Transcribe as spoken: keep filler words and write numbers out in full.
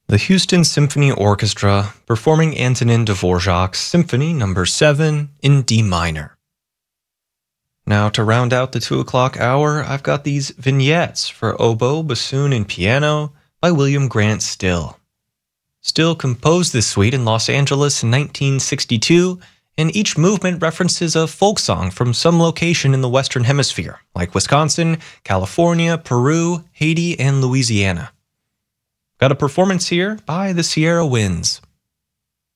The Houston Symphony Orchestra performing Antonin Dvorak's Symphony Number seven in D minor. Now to round out the two o'clock hour, I've got these vignettes for oboe, bassoon, and piano by William Grant Still. Still composed this suite in Los Angeles in nineteen sixty-two, and each movement references a folk song from some location in the Western Hemisphere, like Wisconsin, California, Peru, Haiti, and Louisiana. Got a performance here by the Sierra Winds.